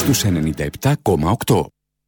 στους 97,8.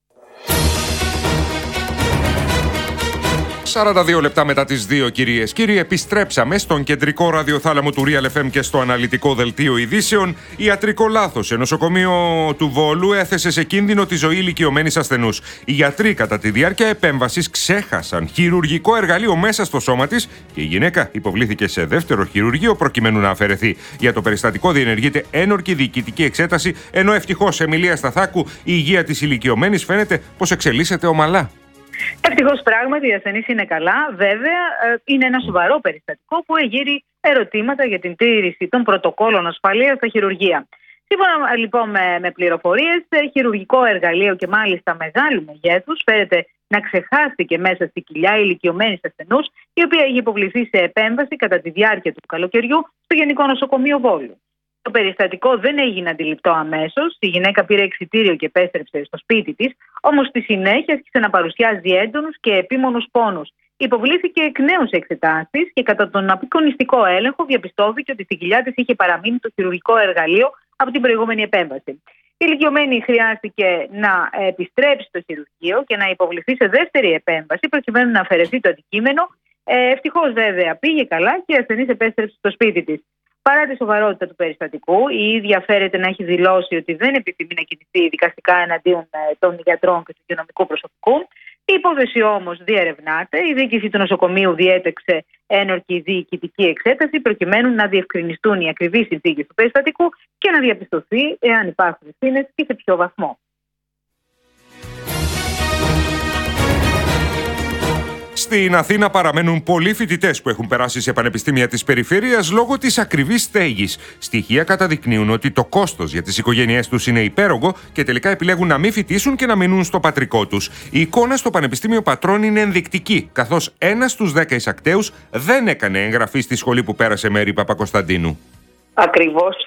42 λεπτά μετά τις 2, κυρίες. Κύριοι, επιστρέψαμε στον κεντρικό ραδιοθάλαμο του Real FM και στο αναλυτικό δελτίο ειδήσεων. Ιατρικό λάθος. Σε νοσοκομείο του Βόλου έθεσε σε κίνδυνο τη ζωή ηλικιωμένης ασθενούς. Οι γιατροί κατά τη διάρκεια επέμβασης ξέχασαν χειρουργικό εργαλείο μέσα στο σώμα της και η γυναίκα υποβλήθηκε σε δεύτερο χειρουργείο προκειμένου να αφαιρεθεί. Για το περιστατικό διενεργείται ένορκη διοικητική εξέταση, ενώ ευτυχώς, Εμιλία Σταθάκου, η υγεία της ηλικιωμένης φαίνεται πως εξελίσσεται ομαλά. Ευτυχώς πράγματι η ασθενής είναι καλά. Βέβαια, είναι ένα σοβαρό περιστατικό που εγείρει ερωτήματα για την τήρηση των πρωτοκόλων ασφαλείας στα χειρουργεία. Σύμφωνα λοιπόν με πληροφορίες, χειρουργικό εργαλείο και μάλιστα μεγάλου μεγέθους φέρεται να ξεχάστηκε μέσα στη κοιλιά ηλικιωμένης ασθενούς, η οποία έχει υποβληθεί σε επέμβαση κατά τη διάρκεια του καλοκαιριού στο Γενικό Νοσοκομείο Βόλου. Το περιστατικό δεν έγινε αντιληπτό αμέσως. Η γυναίκα πήρε εξιτήριο και επέστρεψε στο σπίτι της, όμως στη συνέχεια άρχισε να παρουσιάζει έντονους και επίμονους πόνους. Υποβλήθηκε εκ νέου σε εξετάσεις και κατά τον απεικονιστικό έλεγχο διαπιστώθηκε ότι στη κοιλιά της είχε παραμείνει το χειρουργικό εργαλείο από την προηγούμενη επέμβαση. Η ηλικιωμένη χρειάστηκε να επιστρέψει στο χειρουργείο και να υποβληθεί σε δεύτερη επέμβαση προκειμένου να αφαιρεθεί το αντικείμενο. Ευτυχώς βέβαια πήγε καλά και η ασθενής επέστρεψε στο σπίτι της. Παρά τη σοβαρότητα του περιστατικού, η ίδια φέρεται να έχει δηλώσει ότι δεν επιθυμεί να κινηθεί δικαστικά εναντίον των γιατρών και του υγειονομικού προσωπικού. Η υπόθεση όμως διερευνάται. Η διοίκηση του νοσοκομείου διέταξε ένορκη διοικητική εξέταση προκειμένου να διευκρινιστούν οι ακριβείς συνθήκες του περιστατικού και να διαπιστωθεί εάν υπάρχουν ευθύνες και σε ποιο βαθμό. Στην Αθήνα παραμένουν πολλοί φοιτητές που έχουν περάσει σε πανεπιστήμια της περιφέρειας λόγω της ακριβής στέγης. Στοιχεία καταδεικνύουν ότι το κόστος για τις οικογένειές τους είναι υπέρογκο και τελικά επιλέγουν να μην φοιτήσουν και να μείνουν στο πατρικό τους. Η εικόνα στο Πανεπιστήμιο Πατρών είναι ενδεικτική, καθώς 1 στους 10 εισακτέους δεν έκανε εγγραφή στη σχολή που πέρασε Μέρη Παπακοσταντίνου. Ακριβώς,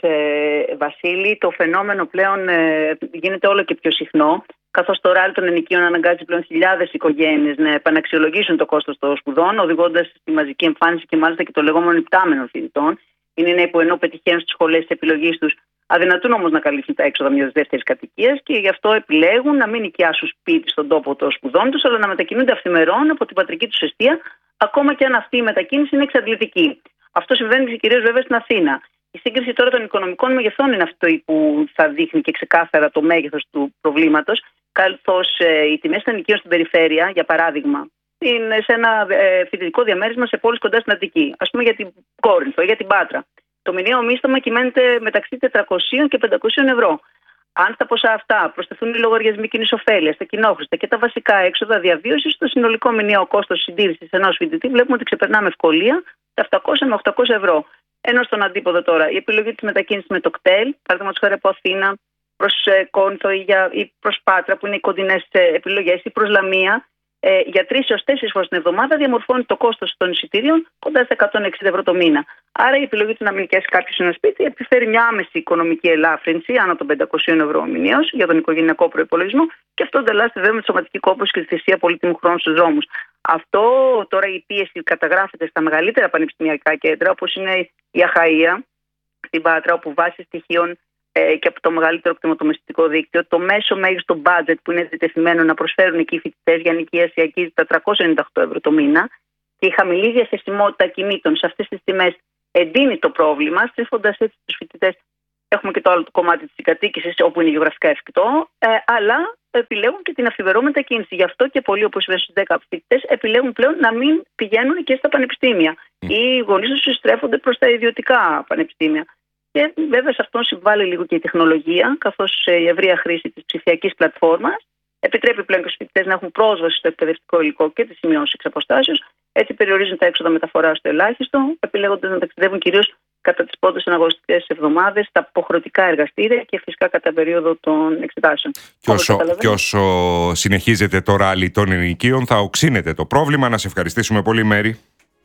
Βασίλη, το φαινόμενο πλέον γίνεται όλο και πιο συχνό, καθώς το ράλι των ενοικίων αναγκάζει πλέον χιλιάδες οικογένειες να επαναξιολογήσουν το κόστος των σπουδών, οδηγώντας στη μαζική εμφάνιση και μάλιστα και το λεγόμενο υπτάμενο φοιτητών. Είναι νέοι που ενώ πετυχαίνουν στις σχολές της επιλογής τους, αδυνατούν όμως να καλύψουν τα έξοδα μιας δεύτερης κατοικίας και γι' αυτό επιλέγουν να μην νοικιάσουν σπίτι στον τόπο των σπουδών τους, αλλά να μετακινούνται αυθημερών από την πατρική τους εστία, ακόμα και αν αυτή η μετακίνηση είναι εξαντλητική. Αυτό συμβαίνει κυρίως βέβαια στην Αθήνα. Η σύγκριση τώρα των οικονομικών μεγεθών είναι αυτό που θα δείχνει και ξεκάθαρα το μέγεθος του προβλήματος, καθώς οι τιμές των ενοικίων στην περιφέρεια, για παράδειγμα, είναι σε ένα φοιτητικό διαμέρισμα σε πόλεις κοντά στην Αττική, ας πούμε για την Κόρινθο ή για την Πάτρα. Το μηνιαίο μίστομα κυμαίνεται μεταξύ 400 και 500 ευρώ. Αν στα ποσά αυτά προσθεθούν οι λογαριασμοί κοινής ωφέλειας, τα κοινόχρηστα και τα βασικά έξοδα διαβίωσης, το συνολικό μηνιαίο κόστος συντήρησης ενός φοιτητή βλέπουμε ότι ξεπερνά με ευκολία τα 700 με 800 ευρώ. Ενώ στον αντίποδο τώρα, η επιλογή της μετακίνησης με το κτέλ, παραδείγματος χάρη από Αθήνα προς Κόρινθο ή προς Πάτρα, που είναι οι κοντινές επιλογές, ή προς Λαμία, για 3 έως 4 φορές την εβδομάδα διαμορφώνει το κόστος των εισιτήριων κοντά στα 160 ευρώ το μήνα. Άρα η επιλογή του να μην νοικιάσει κάποιος ένα σπίτι επιφέρει μια άμεση οικονομική ελάφρυνση άνω των 500 ευρώ μηνιαίως για τον οικογενειακό προϋπολογισμό και αυτό εντελάσσεται βέβαια με τη σωματική κόπωση και τη θυσία πολύτιμου χρόνου στους δρόμους. Αυτό τώρα η πίεση καταγράφεται στα μεγαλύτερα πανεπιστημιακά κέντρα, όπως είναι η Αχαΐα στην Πάτρα, όπου βάσει στοιχείων και από το μεγαλύτερο κτηματομεσητικό δίκτυο, το μέσο μέγιστο budget που είναι διτεθειμένο να προσφέρουν εκεί οι φοιτητές για νοικίαση αγγίζει τα 398 ευρώ το μήνα και η χαμηλή διαθεσιμότητα κινήτων σε αυτές τις τιμές εντείνει το πρόβλημα, στρέφοντας έτσι τους φοιτητές. Έχουμε και το άλλο το κομμάτι της συγκατοίκησης, όπου είναι γεωγραφικά εφικτό, αλλά επιλέγουν και την αυθημερό μετακίνηση. Γι' αυτό και πολλοί, όπως είπα, στους 10 φοιτητές, επιλέγουν πλέον να μην πηγαίνουν και στα πανεπιστήμια. Οι γονείς τους στρέφονται προς τα ιδιωτικά πανεπιστήμια. Και βέβαια σε αυτόν συμβάλλει λίγο και η τεχνολογία, καθώς η ευρεία χρήση της ψηφιακής πλατφόρμας επιτρέπει πλέον και στους φοιτητές να έχουν πρόσβαση στο εκπαιδευτικό υλικό και τις σημειώσεις εξ αποστάσεως. Έτσι περιορίζουν τα έξοδα μεταφοράς στο ελάχιστο, επιλέγοντας να ταξιδεύουν κυρίως κατά τις πρώτες αναγνωστικές εβδομάδες, στα υποχρεωτικά εργαστήρια και φυσικά κατά περίοδο των εξετάσεων. Και όσο συνεχίζεται το ράλι των ενοικίων, θα οξύνεται το πρόβλημα. Να σε ευχαριστήσουμε πολύ, Μέρη.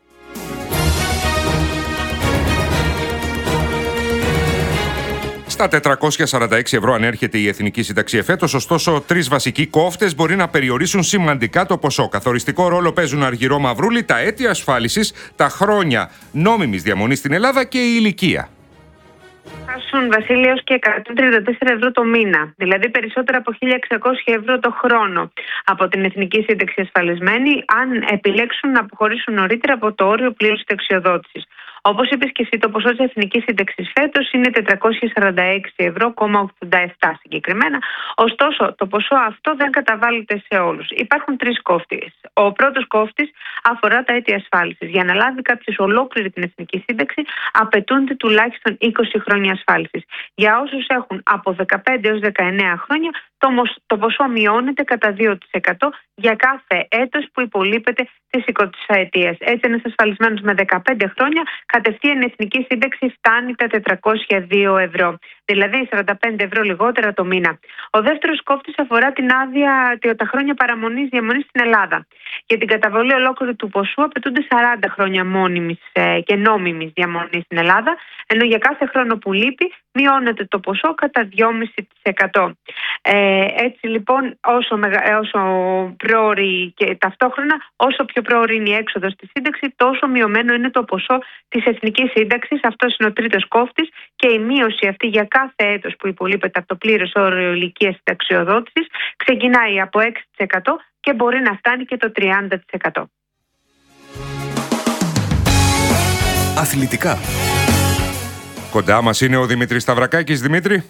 Στα 446 ευρώ ανέρχεται η Εθνική Σύνταξη εφέτος, ωστόσο 3 βασικοί κόφτες μπορεί να περιορίσουν σημαντικά το ποσό. Καθοριστικό ρόλο παίζουν Αργυρό Μαυρούλη, τα έτη ασφάλισης, τα χρόνια νόμιμης διαμονής στην Ελλάδα και η ηλικία. Φτάσουν, Βασίλη, έως και 134 ευρώ το μήνα, δηλαδή περισσότερα από 1.600 ευρώ το χρόνο από την Εθνική Σύνταξη ασφαλισμένη, αν επιλέξουν να αποχωρήσουν νωρίτερα από το όριο πλήρους συνταξιοδότησης. Όπως είπες και εσύ, το ποσό της Εθνικής Σύνταξης φέτος είναι 446 ευρώ, 87 συγκεκριμένα. Ωστόσο, το ποσό αυτό δεν καταβάλλεται σε όλους. Υπάρχουν τρεις κόφτες. Ο πρώτος κόφτης αφορά τα έτη ασφάλισης. Για να λάβει κάποιος ολόκληρη την Εθνική Σύνταξη, απαιτούνται τουλάχιστον 20 χρόνια ασφάλισης. Για όσους έχουν από 15 έως 19 χρόνια, το ποσό μειώνεται κατά 2% για κάθε έτος που υπολείπεται της 20ετίας. Έτσι, ένας ασφαλισμένος με 15 χρόνια, κατευθείαν η Εθνική Σύνταξη φτάνει τα 402 ευρώ. Δηλαδή 45 ευρώ λιγότερα το μήνα. Ο δεύτερος κόφτης αφορά την άδεια, τα χρόνια παραμονής διαμονής στην Ελλάδα. Για την καταβολή ολόκληρου του ποσού απαιτούνται 40 χρόνια μόνιμης και νόμιμης διαμονής στην Ελλάδα, ενώ για κάθε χρόνο που λείπει μειώνεται το ποσό κατά 2,5%. Έτσι λοιπόν, όσο πρόωρη και ταυτόχρονα, όσο πιο πρόωρη είναι η έξοδος στη σύνταξη, τόσο μειωμένο είναι το ποσό της Εθνικής Σύνταξης. Αυτός είναι ο τρίτος κόφτης, και η μείωση αυτή για κάθε έτος που υπολείπεται από το πλήρες όριο ηλικίας συνταξιοδότησης ξεκινάει από 6% και μπορεί να φτάνει και το 30%. Αθλητικά. Κοντά μας είναι ο Δημήτρης Σταυρακάκης. Δημήτρη.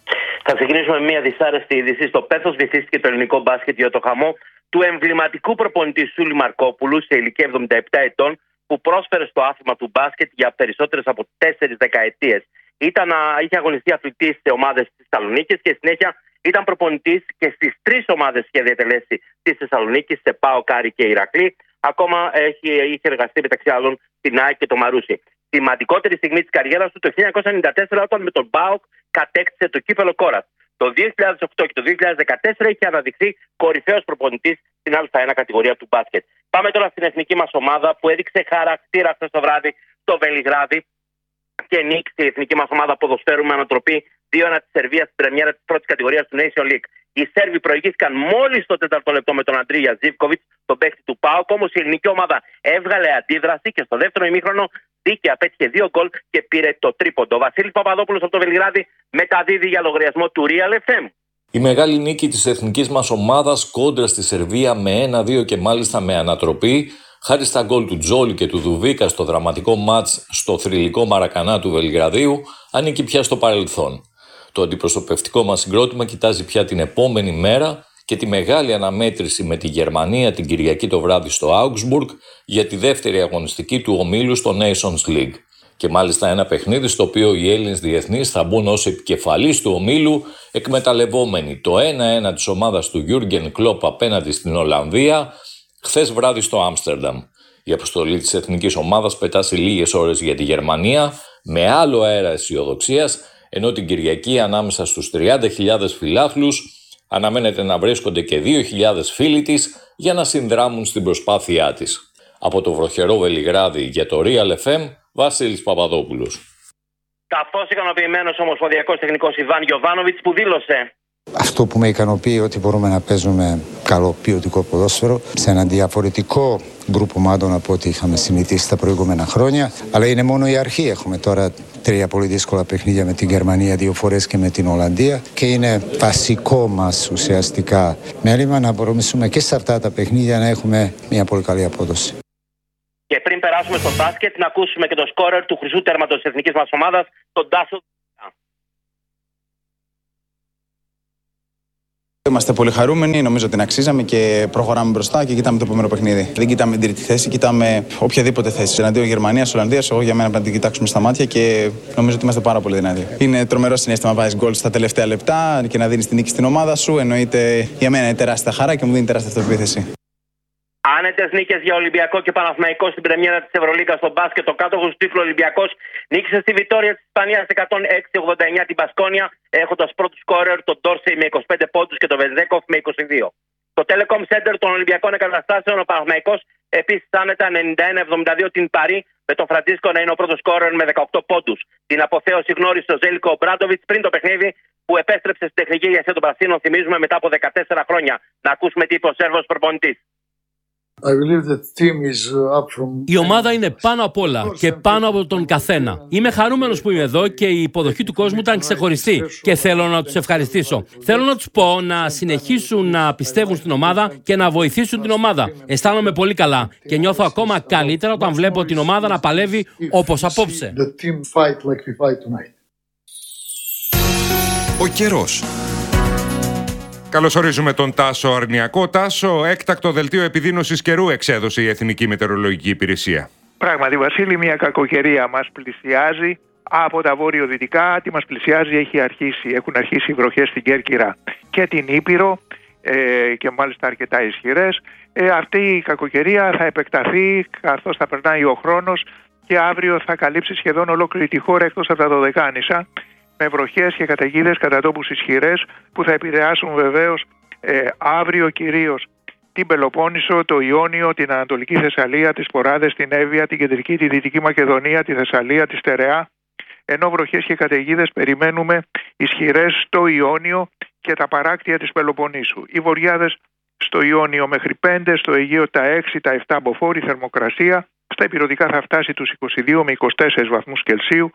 Θα ξεκινήσουμε με μια δυσάρεστη είδηση. Στο Πέθος βυθίστηκε το ελληνικό μπάσκετ για το χαμό του εμβληματικού προπονητή Σούλη Μαρκόπουλου σε ηλικία 77 ετών, που πρόσφερε στο άθλημα του μπάσκετ για περισσότερες από 4 δεκαετίες. Είχε αγωνιστεί αθλητής σε ομάδες της Θεσσαλονίκης και συνέχεια ήταν προπονητής και στις 3 ομάδες είχε διατελέσει της Θεσσαλονίκης, σε ΠΑΟΚ, Άρη και Ηρακλή. Ακόμα είχε εργαστεί μεταξύ άλλων στην ΑΕΚ και το Μαρούσι. Σημαντικότερη στιγμή της καριέρας του το 1994, όταν με τον ΠΑΟΚ κατέκτησε το κύπελο Κόρας. Το 2008 και το 2014 είχε αναδειχθεί κορυφαίος προπονητής στην Α1 κατηγορία του μπάσκετ. Πάμε τώρα στην εθνική μας ομάδα, που έδειξε χαρακτήρα χθες το βράδυ στο Βελιγράδι και νίκησε η εθνική μας ομάδα ποδοσφαίρου με ανατροπή 2-1 της Σερβίας στην πρεμιέρα της πρώτης κατηγορίας του Nation League. Οι Σέρβοι προηγήθηκαν μόλις στο 4ο λεπτό με τον Αντρία Ζίβκοβιτς, τον παίκτη του ΠΑΟΚ, όμως η ελληνική ομάδα έβγαλε αντίδραση και στο δεύτερο ημίχρονο δίκαια απέτυχε 2 γκολ και πήρε το τρίποντο. Ο Βασίλης Παπαδόπουλος από το Βελιγράδι μεταδίδει για λογαριασμό του Real FM. Η μεγάλη νίκη της εθνικής μας ομάδας κόντρα στη Σερβία με 1-2 και μάλιστα με ανατροπή, χάρη στα γκολ του Τζόλι και του Δουβίκα στο δραματικό μάτς στο θρυλικό Μαρακανά του Βελιγραδίου, ανήκει πια στο παρελθόν. Το αντιπροσωπευτικό μας συγκρότημα κοιτάζει πια την επόμενη μέρα και τη μεγάλη αναμέτρηση με τη Γερμανία την Κυριακή το βράδυ στο Augsburg για τη δεύτερη αγωνιστική του ομίλου στο Nations League. Και μάλιστα ένα παιχνίδι στο οποίο οι Έλληνες διεθνείς θα μπουν ως επικεφαλής του ομίλου, εκμεταλλευόμενοι το 1-1 της ομάδας του Jürgen Klopp απέναντι στην Ολλανδία χθες βράδυ στο Άμστερνταμ. Η αποστολή της εθνικής ομάδας πετά σε λίγες ώρες για τη Γερμανία με άλλο αέρα αισιοδοξίας, ενώ την Κυριακή ανάμεσα στους 30.000 φιλάθλους αναμένεται να βρίσκονται και 2.000 φίλοι της για να συνδράμουν στην προσπάθειά της. Από το βροχερό Βελιγράδι για το Real FM, Βασίλης Παπαδόπουλος. Καθώς ικανοποιημένος ο ομοσπονδιακός τεχνικός Ιβάν Γιοβάνοβιτς, που δήλωσε: Αυτό που με ικανοποιεί ότι μπορούμε να παίζουμε καλό ποιοτικό ποδόσφαιρο σε έναν διαφορετικό γκρουπ ομάδων από ό,τι είχαμε συνηθίσει τα προηγούμενα χρόνια. Αλλά είναι μόνο η αρχή. Έχουμε τώρα 3 πολύ δύσκολα παιχνίδια με την Γερμανία 2 φορές και με την Ολλανδία. Και είναι βασικό μας ουσιαστικά μέλημα να μπορούμε και σε αυτά τα παιχνίδια να έχουμε μια πολύ καλή απόδοση. Και πριν περάσουμε στο μπάσκετ, να ακούσουμε και το σκόρερ του χρυσού τέρματος της εθνικής μας ομάδας, τον Τάσο. Είμαστε πολύ χαρούμενοι, νομίζω ότι την αξίζαμε και προχωράμε μπροστά και κοιτάμε το επόμενο παιχνίδι. Δεν κοιτάμε την τρίτη θέση, κοιτάμε οποιαδήποτε θέση. Εναντίον Γερμανίας, Ολλανδίας, εγώ για μένα πρέπει να την κοιτάξουμε στα μάτια και νομίζω ότι είμαστε πάρα πολύ δυνατοί. Είναι τρομερό συναίσθημα να βάζεις γκολ στα τελευταία λεπτά και να δίνεις την νίκη στην ομάδα σου. Εννοείται για μένα είναι τεράστια χαρά και μου δίνει τεράστια αυτοπεποίθηση. Άνετες νίκες για Ολυμπιακό και Παναθηναϊκό στην πρεμιέρα της Ευρωλίγκας στο μπάσκετ. Ο κάτοχος του τίτλου Ολυμπιακός νίκησε στη Βιτόρια της Ισπανίας 106-89 την Μπασκόνια, έχοντας πρώτο σκόρερ τον Ντόρσεϊ με 25 πόντους και τον Βενζέκοφ με 22. Στο Telecom Center των Ολυμπιακών Εγκαταστάσεων ο Παναθηναϊκός επίσης άνετα 91-72 την Παρί, με τον Φραντζίσκο να είναι ο πρώτος σκόρερ με 18 πόντους. Την αποθέωση γνώρισε ο Ζέλικο Μπράντοβιτς πριν το παιχνίδι, που επέστρεψε στην τεχνική ηγεσία των Πρασίνων, θυμίζουμε, μετά από 14 χρόνια. Να ακούσουμε τι είπε ο Σέρβος προπονητής. Η ομάδα είναι πάνω απ' όλα και πάνω από τον καθένα. Είμαι χαρούμενος που είμαι εδώ και η υποδοχή του κόσμου ήταν ξεχωριστή και θέλω να τους ευχαριστήσω. Θέλω να τους πω να συνεχίσουν να πιστεύουν στην ομάδα και να βοηθήσουν την ομάδα. Αισθάνομαι πολύ καλά και νιώθω ακόμα καλύτερα όταν βλέπω την ομάδα να παλεύει όπως απόψε. Ο καιρός. Καλωσορίζουμε τον Τάσο Αρνιακό. Τάσο, έκτακτο δελτίο επιδείνωσης καιρού εξέδωσε η Εθνική Μετεωρολογική Υπηρεσία. Πράγματι, Βασίλη, μια κακοκαιρία μας πλησιάζει από τα βορειοδυτικά. Τι μας πλησιάζει, έχουν αρχίσει οι βροχές στην Κέρκυρα και την Ήπειρο και μάλιστα αρκετά ισχυρές. Αυτή η κακοκαιρία θα επεκταθεί καθώς θα περνάει ο χρόνος και αύριο θα καλύψει σχεδόν ολόκληρη τη χώρα εκτός από τα Δωδεκάνησα, με βροχές και καταιγίδες κατά τόπους ισχυρές που θα επηρεάσουν βεβαίως αύριο κυρίως την Πελοπόννησο, το Ιόνιο, την Ανατολική Θεσσαλία, τις Ποράδες, την Εύβοια, την Κεντρική, τη Δυτική Μακεδονία, τη Θεσσαλία, τη Στερεά. Ενώ βροχές και καταιγίδες περιμένουμε ισχυρές στο Ιόνιο και τα παράκτια της Πελοποννήσου. Οι βοριάδες στο Ιόνιο μέχρι 5, στο Αιγαίο τα 6, τα 7 μποφόρ, θερμοκρασία. Στα ηπειρωτικά θα φτάσει τους 22 με 24 βαθμούς Κελσίου.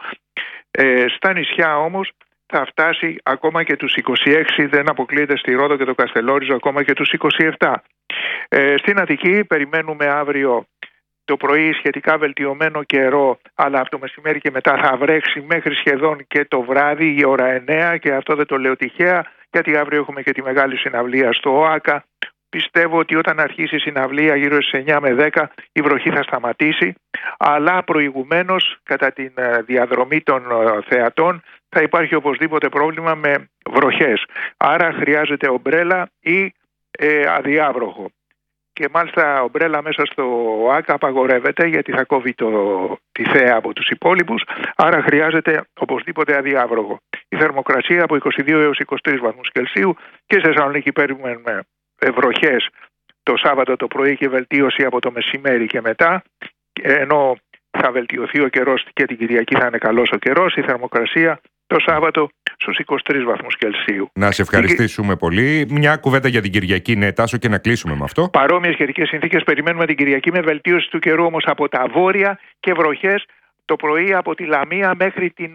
Στα νησιά όμως θα φτάσει ακόμα και τους 26, δεν αποκλείεται στη Ρόδο και το Καστελόριζο ακόμα και τους 27. Στην Αττική περιμένουμε αύριο το πρωί σχετικά βελτιωμένο καιρό, αλλά από το μεσημέρι και μετά θα βρέξει μέχρι σχεδόν και το βράδυ η ώρα 9 και αυτό δεν το λέω τυχαία, γιατί αύριο έχουμε και τη μεγάλη συναυλία στο ΟΑΚΑ. Πιστεύω ότι όταν αρχίσει η συναυλία γύρω στις 9 με 10 η βροχή θα σταματήσει, αλλά προηγουμένως κατά τη διαδρομή των θεατών θα υπάρχει οπωσδήποτε πρόβλημα με βροχές. Άρα χρειάζεται ομπρέλα ή αδιάβροχο. Και μάλιστα ομπρέλα μέσα στο ΆΚΑ απαγορεύεται γιατί θα κόβει τη θέα από τους υπόλοιπους, άρα χρειάζεται οπωσδήποτε αδιάβροχο. Η θερμοκρασία από 22 έως 23 βαθμούς Κελσίου και σε Θεσσαλονίκη περιμένουμε βροχές το Σάββατο το πρωί και βελτίωση από το μεσημέρι και μετά, ενώ θα βελτιωθεί ο καιρός και την Κυριακή θα είναι καλός ο καιρός, η θερμοκρασία το Σάββατο στους 23 βαθμούς Κελσίου. Να σε ευχαριστήσουμε πολύ. Μια κουβέντα για την Κυριακή, ναι, Τάσο, και να κλείσουμε με αυτό. Παρόμοιες καιρικές συνθήκες περιμένουμε την Κυριακή με βελτίωση του καιρού όμως από τα βόρεια και βροχές το πρωί από τη Λαμία μέχρι την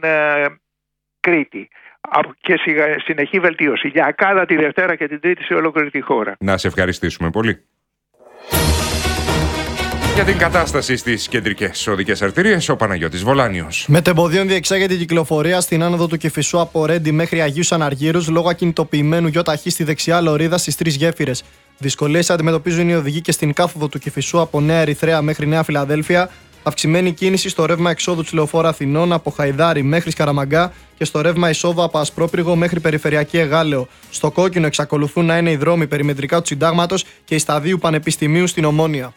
Κρήτη. Και συνεχή βελτίωση για ακάδα τη Δευτέρα και την Τρίτη σε ολόκληρη τη χώρα. Να σε ευχαριστήσουμε πολύ. Για την κατάσταση στις κεντρικές οδικές αρτηρίες, ο Παναγιώτης Βολάνιος. Μετεμποδίων διεξάγεται η κυκλοφορία στην άνοδο του Κηφισού από Ρέντι μέχρι Αγίους Αναργύρους λόγω ακινητοποιημένου γιοταχή στη δεξιά λωρίδα στις 3 γέφυρες. Δυσκολίες αντιμετωπίζουν οι οδηγοί και στην κάθοδο του Κηφισού από Νέα Ερυθρέα μέχρι Νέα Φιλαδέλφια. Αυξημένη κίνηση στο ρεύμα εξόδου της Λεωφόρου Αθηνών από Χαϊδάρι μέχρι Σκαραμαγκά και στο ρεύμα εισόδου από Ασπρόπυργο μέχρι Περιφερειακή Εγάλεο. Στο κόκκινο εξακολουθούν να είναι οι δρόμοι περιμετρικά του Συντάγματος και η Σταδίου Πανεπιστημίου στην Ομόνια.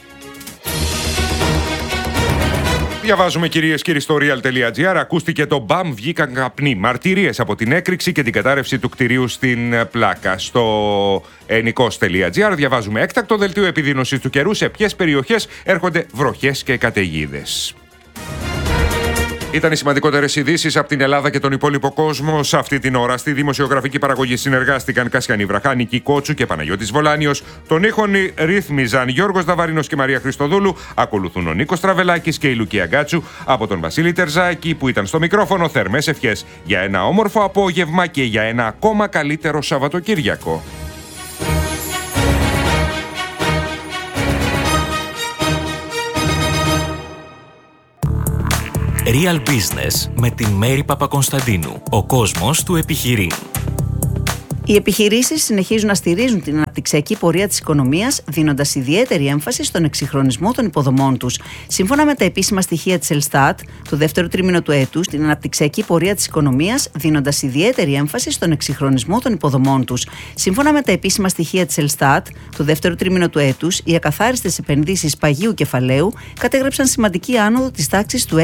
Διαβάζουμε, κυρίες και κύριοι, στο real.gr. Ακούστηκε το μπαμ, βγήκαν καπνοί. Μαρτυρίες από την έκρηξη και την κατάρρευση του κτηρίου στην Πλάκα. Στο ενικός.gr διαβάζουμε έκτακτο δελτίο επιδείνωσης του καιρού. Σε ποιες περιοχές έρχονται βροχές και καταιγίδες. Ήταν οι σημαντικότερες ειδήσεις από την Ελλάδα και τον υπόλοιπο κόσμο σε αυτή την ώρα. Στη δημοσιογραφική παραγωγή συνεργάστηκαν Κασιανή Βραχά, Νική Κότσου και Παναγιώτης Βολάνιος. Τον ήχον ρύθμιζαν Γιώργος Δαβαρίνος και Μαρία Χριστοδούλου. Ακολουθούν ο Νίκος Τραβελάκης και η Λουκία Γκάτσου. Από τον Βασίλη Τερζάκη που ήταν στο μικρόφωνο, θερμές ευχές για ένα όμορφο απόγευμα και για ένα ακόμα καλύτερο Σαββατοκύριακο. Real Business με την Μέρη Παπακωνσταντίνου. Ο κόσμος του επιχειρεί. Οι επιχειρήσεις συνεχίζουν να στηρίζουν την αναπτυξιακή πορεία της οικονομίας, δίνοντας ιδιαίτερη έμφαση στον εξυγχρονισμό των υποδομών τους. Σύμφωνα με τα επίσημα στοιχεία της Ελστάτ, του δεύτερου τρίμηνου του έτους, την αναπτυξιακή πορεία της οικονομίας, δίνοντας ιδιαίτερη έμφαση στον εξυγχρονισμό των υποδομών τους. Σύμφωνα με τα επίσημα στοιχεία της Ελστάτ, του δεύτερου τρίμηνου του έτους, οι ακαθάριστες επενδύσεις παγίου κεφαλαίου κατέγραψαν σημαντική άνοδο της τάξης του